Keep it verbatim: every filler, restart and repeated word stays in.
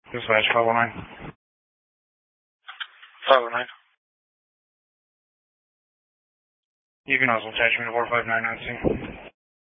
Dispatch, five one nine. five one nine. You can also attach me to four five nine nine C.